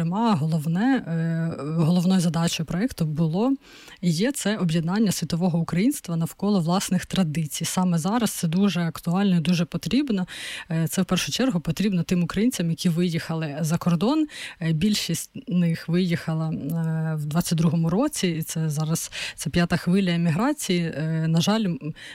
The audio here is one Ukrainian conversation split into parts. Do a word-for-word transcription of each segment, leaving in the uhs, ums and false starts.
зокрема, головне, головною задачою проєкту було і є це об'єднання світового українства навколо власних традицій. Саме зараз це дуже актуально і дуже потрібно. Це, в першу чергу, потрібно тим українцям, які виїхали за кордон. Більшість них виїхала в двадцять другому році, і це зараз це п'ята хвиля еміграції. На жаль,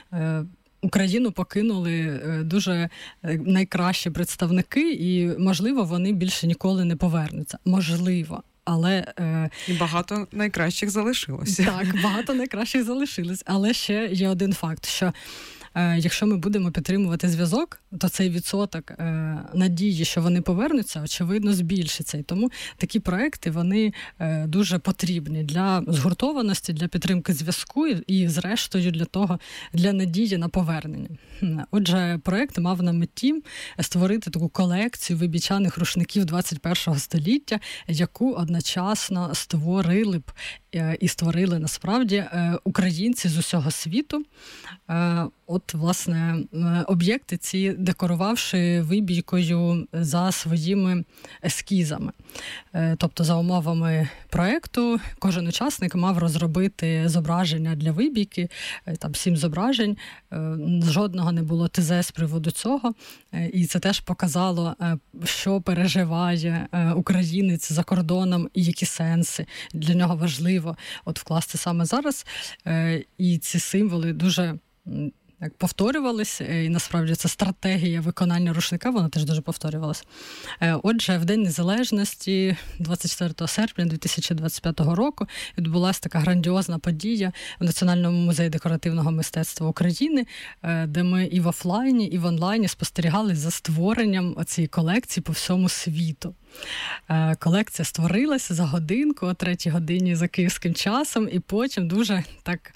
Україну покинули дуже найкращі представники, і, можливо, вони більше ніколи не повернуться. Можливо. Але і багато найкращих залишилося. Так, багато найкращих залишилось. Але ще є один факт, що якщо ми будемо підтримувати зв'язок, то цей відсоток надії, що вони повернуться, очевидно, збільшиться. І тому такі проекти, вони дуже потрібні для згуртованості, для підтримки зв'язку і, зрештою, для того, для надії на повернення. Отже, проект мав на меті створити таку колекцію вибічаних рушників двадцять першого століття, яку одночасно створили б і створили, насправді, українці з усього світу. От, власне, об'єкти ці декорувавши вибійкою за своїми ескізами. Тобто, за умовами проєкту, кожен учасник мав розробити зображення для вибійки, там сім зображень, жодного не було ТЗ з приводу цього, і це теж показало, що переживає українець за кордоном і які сенси для нього важливо от вкласти саме зараз. І ці символи дуже як повторювалися, і насправді це стратегія виконання рушника, вона теж дуже повторювалася. Отже, в День Незалежності, двадцять четвертого серпня дві тисячі двадцять п'ятого року, відбулася така грандіозна подія в Національному музеї декоративного мистецтва України, де ми і в офлайні, і в онлайні спостерігали за створенням цієї колекції по всьому світу. Колекція створилася за годинку, о третій годині за київським часом, і потім дуже так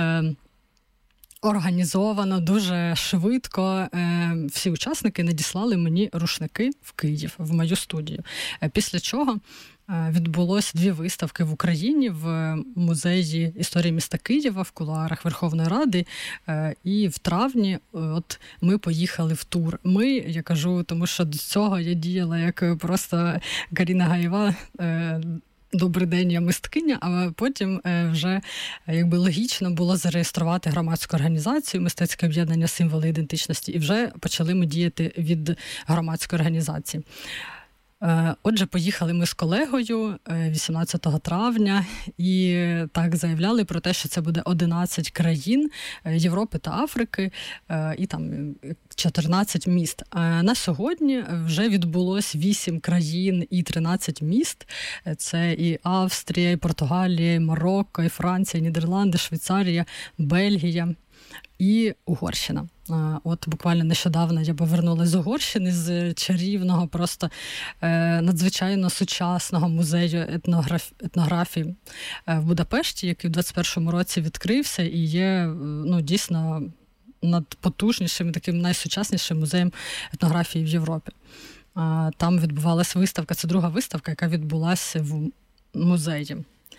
організовано, дуже швидко всі учасники надіслали мені рушники в Київ, в мою студію. Після чого відбулось дві виставки в Україні в музеї історії міста Києва в кулуарах Верховної Ради. І в травні от ми поїхали в тур. Ми, я кажу, тому що до цього я діяла як просто Каріна Гаєва, «Добрий день, я мисткиня», а потім вже якби логічно було зареєструвати громадську організацію «Мистецьке об'єднання символи ідентичності», і вже почали ми діяти від громадської організації. Отже, поїхали ми з колегою вісімнадцятого травня і так заявляли про те, що це буде одинадцять країн Європи та Африки і там чотирнадцять міст. На сьогодні вже відбулось вісім країн і тринадцять міст. Це і Австрія, і Португалія, і Марокко, і Франція, і Нідерланди, Швейцарія, Бельгія і Угорщина. От буквально нещодавно я повернулася з Угорщини, з чарівного, просто е, надзвичайно сучасного музею етнограф... етнографії в Будапешті, який в двадцять першому році відкрився і є ну, дійсно надпотужнішим, таким найсучаснішим музеєм етнографії в Європі. Е, там відбувалася виставка, це друга виставка, яка відбулася в музеї.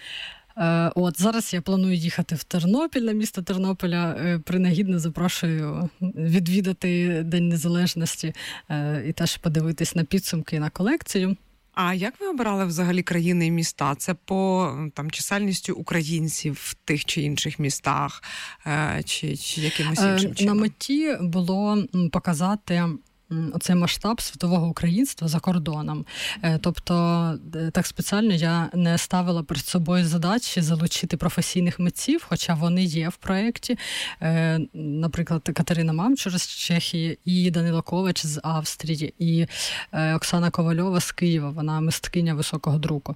От, зараз я планую їхати в Тернопіль, на місто Тернополя. Принагідно запрошую відвідати День Незалежності і теж подивитись на підсумки і на колекцію. А як ви обирали взагалі країни і міста? Це по там чисельністю українців в тих чи інших містах, чи, чи якимось іншим чином? На меті було показати оцей масштаб світового українства за кордоном. Тобто, так спеціально я не ставила перед собою задачі залучити професійних митців, хоча вони є в проєкті. Наприклад, Катерина Мамчур з Чехії, і Данило Ковач з Австрії, і Оксана Ковальова з Києва, вона мисткиня високого друку.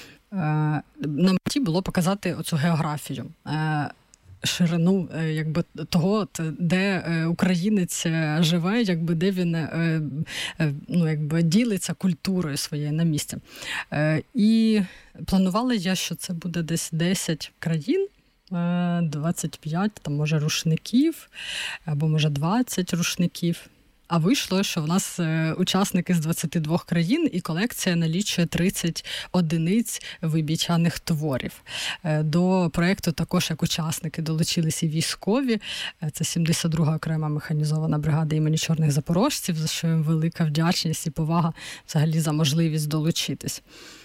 На меті було показати оцю географію. Ширину якби того, де українець живе, якби де він ну, якби ділиться культурою своєю на місці. І планувала я, що це буде десь десять країн, двадцять п'ять, там, може, рушників, або, може, двадцять рушників. А вийшло, що в нас учасники з двадцяти двох країн, і колекція налічує тридцять одиниць вибічаних творів. До проєкту також як учасники долучилися і військові. Це сімдесят друга окрема механізована бригада імені Чорних Запорожців, за що їм велика вдячність і повага взагалі за можливість долучитись.